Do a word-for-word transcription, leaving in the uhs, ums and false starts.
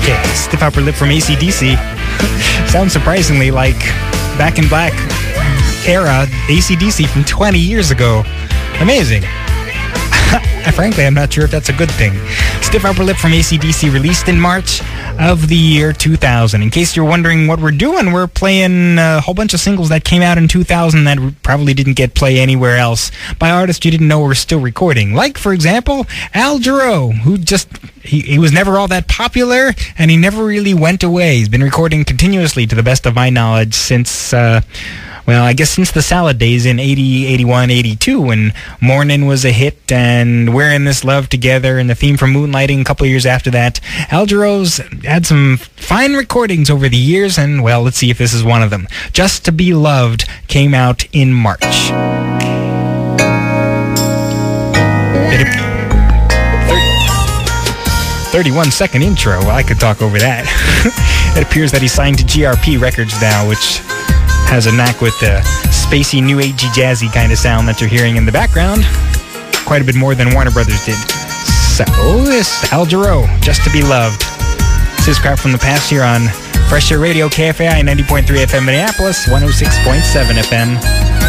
Okay, Stiff Upper Lip from A C D C. Sounds surprisingly like Back in Black era A C D C from twenty years ago. Amazing. Frankly, I'm not sure if that's a good thing. Stiff Upper Lip from A C D C, released in March of the year two thousand. In case you're wondering what we're doing, we're playing a whole bunch of singles that came out in two thousand that probably didn't get play anywhere else by artists you didn't know were still recording. Like, for example, Al Jarreau, who just... He, he was never all that popular, and he never really went away. He's been recording continuously, to the best of my knowledge, since... Uh, Well, I guess since the Salad days in eighty, eighty-one, eighty-two, when Mornin' was a hit and We're in This Love Together and the theme from Moonlighting a couple of years after that. Al Jarreau's had some fine recordings over the years, and, well, let's see if this is one of them. Just to Be Loved came out in March. It thirty-one second intro. Well, I could talk over that. It appears that he signed to G R P Records now, which has a knack with the spacey, new agey, jazzy kind of sound that you're hearing in the background. Quite a bit more than Warner Brothers did. So, this Al Jarreau, Just to Be Loved. This is Crap from the Past here on Fresh Air Radio, K F A I ninety point three F M Minneapolis, one oh six point seven F M.